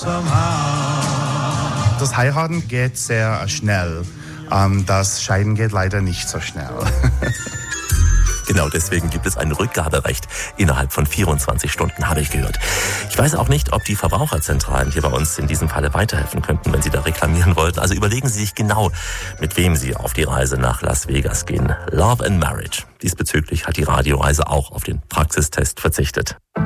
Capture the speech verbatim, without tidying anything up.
Das Heiraten geht sehr schnell. Das Scheiden geht leider nicht so schnell. Genau, deswegen gibt es ein Rückgaberecht innerhalb von vierundzwanzig Stunden, habe ich gehört. Ich weiß auch nicht, ob die Verbraucherzentralen hier bei uns in diesem Falle weiterhelfen könnten, wenn Sie da reklamieren wollten. Also überlegen Sie sich genau, mit wem Sie auf die Reise nach Las Vegas gehen. Love and Marriage. Diesbezüglich hat die Radioreise auch auf den Praxistest verzichtet.